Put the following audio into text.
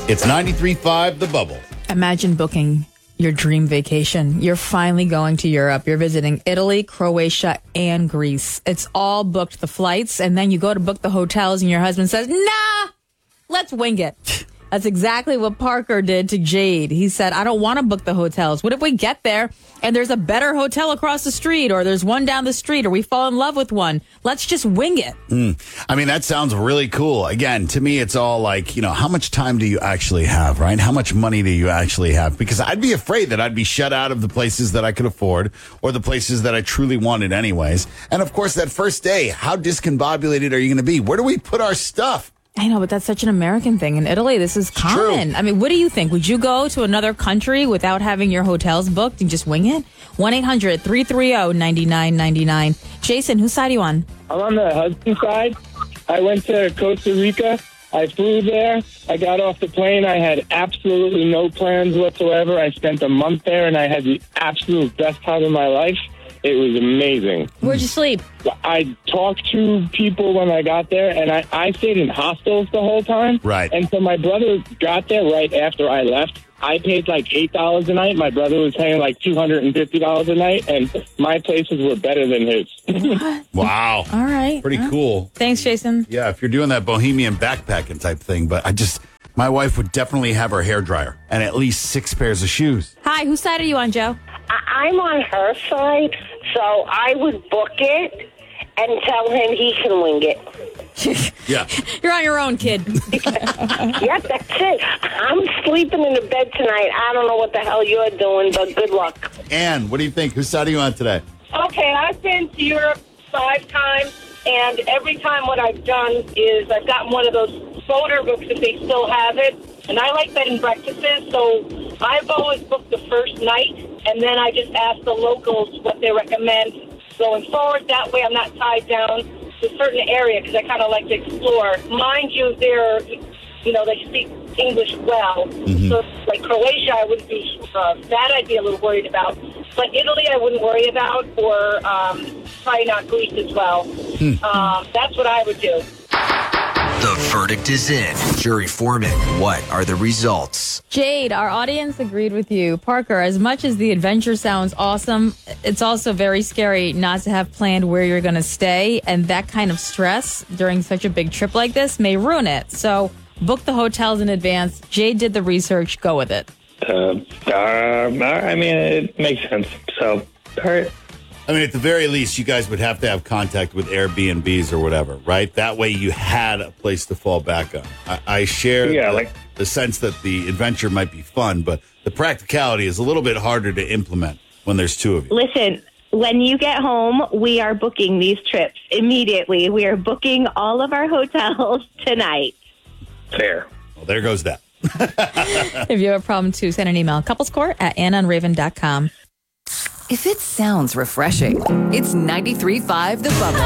It's 93.5 The Bubble. Imagine booking your dream vacation. You're finally going to Europe. You're visiting Italy, Croatia, and Greece. It's all booked, the flights, and then you go to book the hotels, and your husband says, nah, let's wing it. That's exactly what Parker did to Jade. He said, I don't want to book the hotels. What if we get there and there's a better hotel across the street, or there's one down the street, or we fall in love with one? Let's just wing it. I mean, that sounds really cool. Again, to me, it's all like, how much time do you actually have, right? How much money do you actually have? Because I'd be afraid that I'd be shut out of the places that I could afford or the places that I truly wanted anyways. And of course, that first day, how discombobulated are you going to be? Where do we put our stuff? I know, but that's such an American thing. In Italy, this is common. True. I mean, what do you think? Would you go to another country without having your hotels booked and just wing it? 1-800-330-9999. Jason, whose side are you on? I'm on the husband side. I went to Costa Rica. I flew there. I got off the plane. I had absolutely no plans whatsoever. I spent a month there, and I had the absolute best time of my life. It was amazing. Where'd you sleep? I talked to people when I got there, and I stayed in hostels the whole time. Right. And so my brother got there right after I left. I paid like $8 a night. My brother was paying like $250 a night, and my places were better than his. Wow. All right. Pretty cool. Thanks, Jason. Yeah, if you're doing that bohemian backpacking type thing, but my wife would definitely have her hairdryer and at least 6 pairs of shoes. Hi, whose side are you on, Joe? I'm on her side, so I would book it and tell him he can wing it. Yeah. You're on your own, kid. Yeah, that's it. I'm sleeping in the bed tonight. I don't know what the hell you're doing, but good luck. Ann, what do you think? Whose side are you on today? Okay, I've been to Europe 5 times, and every time what I've done is I've gotten one of those photo books if they still have it, and I like bed and breakfasts, so I've always booked the first night, and then I just ask the locals what they recommend going forward. That way I'm not tied down to a certain area, because I kind of like to explore. Mind you, they speak English well. So like Croatia, I wouldn't be, that I'd be a little worried about. But Italy, I wouldn't worry about, or probably not Greece as well. That's what I would do. The verdict is in. Jury foreman, what are the results? Jade, our audience agreed with you. Parker, as much as the adventure sounds awesome, it's also very scary not to have planned where you're going to stay. And that kind of stress during such a big trip like this may ruin it. So book the hotels in advance. Jade did the research. Go with it. I mean, it makes sense. So, all right. I mean, at the very least, you guys would have to have contact with Airbnbs or whatever, right? That way you had a place to fall back on. I share the sense that the adventure might be fun, but the practicality is a little bit harder to implement when there's 2 of you. Listen, when you get home, we are booking these trips immediately. We are booking all of our hotels tonight. Fair. Well, there goes that. If you have a problem, too, send an email. couplescourt@annonraven.com. If it sounds refreshing, it's 93.5 The Bubble.